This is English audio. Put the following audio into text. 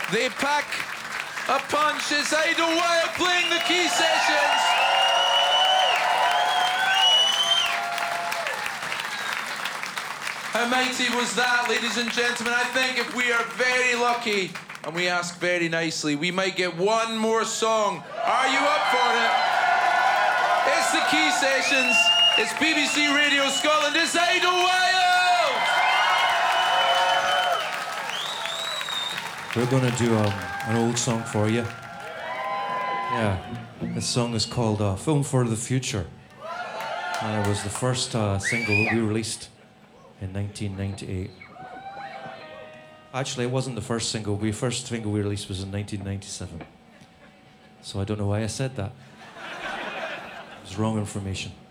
They pack a punch as Idlewild playing the key sessions. How mighty was that, ladies and gentlemen? I think if we are very lucky and we ask very nicely, we might get one more song. Are you up for it? It's the Key Sessions. It's BBC Radio Scotland. It's Idlewild! We're going to do an old song for you. Yeah, this song is called Film for the Future. And it was the first single that we released in 1998. Actually, it wasn't the first single. The first single we released was in 1997. So I don't know why I said that. It was wrong information.